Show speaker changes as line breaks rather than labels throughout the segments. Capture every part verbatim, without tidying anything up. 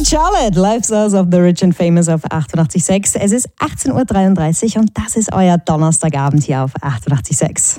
Charlotte, Live Source of the Rich and Famous auf achtundachtzig Komma sechs. Es ist achtzehn Uhr dreiunddreißig und das ist euer Donnerstagabend hier auf achtundachtzig Komma sechs.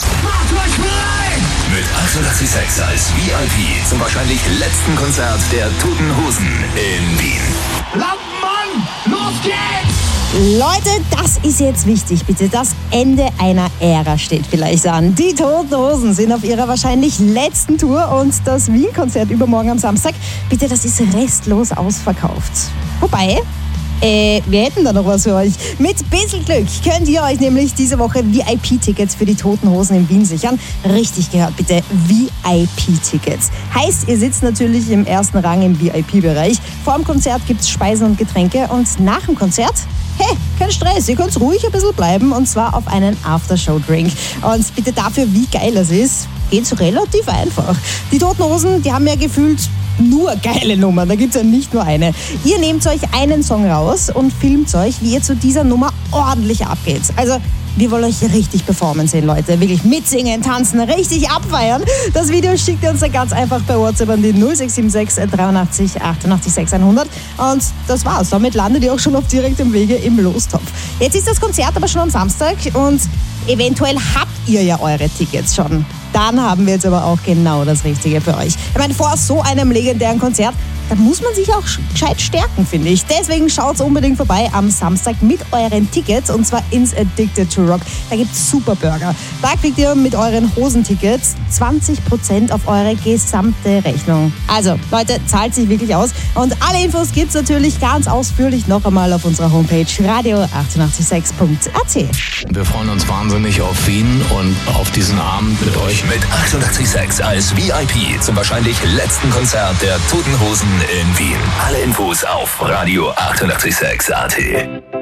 Mit achtundachtzig Komma sechs als V I P zum wahrscheinlich letzten Konzert der Toten Hosen in Wien.
Lampenmann, los geht's!
Leute, das ist jetzt wichtig, bitte. Das Ende einer Ära steht vielleicht an. Die Toten Hosen sind auf ihrer wahrscheinlich letzten Tour und das Wien-Konzert übermorgen am Samstag, bitte, das ist restlos ausverkauft. Wobei, äh, wir hätten da noch was für euch. Mit bisschen Glück könnt ihr euch nämlich diese Woche V I P-Tickets für die Toten Hosen in Wien sichern. Richtig gehört, bitte, V I P-Tickets. Heißt, ihr sitzt natürlich im ersten Rang im V I P-Bereich. Vor dem Konzert gibt's Speisen und Getränke und nach dem Konzert, hey, kein Stress, ihr könnt ruhig ein bisschen bleiben und zwar auf einen Aftershow-Drink. Und bitte dafür, wie geil das ist, geht's relativ einfach. Die Toten Hosen, die haben ja gefühlt nur geile Nummern, da gibt's ja nicht nur eine. Ihr nehmt euch einen Song raus und filmt euch, wie ihr zu dieser Nummer ordentlich abgeht. Also, wir wollen euch richtig performen sehen, Leute. Wirklich mitsingen, tanzen, richtig abfeiern. Das Video schickt ihr uns dann ganz einfach per WhatsApp an die null sechs sieben sechs dreiundachtzig achtundachtzig sechs hundert. Und das war's. Damit landet ihr auch schon auf direktem Wege im Lostopf. Jetzt ist das Konzert aber schon am Samstag und eventuell habt ihr ja eure Tickets schon. Dann haben wir jetzt aber auch genau das Richtige für euch. Ich meine, vor so einem legendären Konzert, da muss man sich auch gescheit stärken, finde ich. Deswegen schaut unbedingt vorbei am Samstag mit euren Tickets und zwar ins Addicted to Rock. Da gibt's super Burger. Da kriegt ihr mit euren Hosentickets zwanzig Prozent auf eure gesamte Rechnung. Also, Leute, zahlt sich wirklich aus. Und alle Infos gibt's natürlich ganz ausführlich noch einmal auf unserer Homepage radio achtundachtzig Komma sechs Punkt a t.
Wir freuen uns wahnsinnig auf Wien und auf diesen Abend mit euch.
Mit achtundachtzig Komma sechs als V I P zum wahrscheinlich letzten Konzert der Toten Hosen in Wien. Alle Infos auf radio achtundachtzig Komma sechs Punkt a t.